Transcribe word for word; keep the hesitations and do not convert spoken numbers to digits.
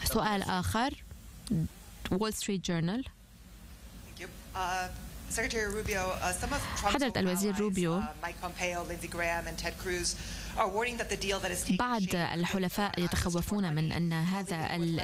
سؤال آخر، وول ستريت جورنال. حضرة الوزير روبيو، بعض الحلفاء يتخوفون من أن هذا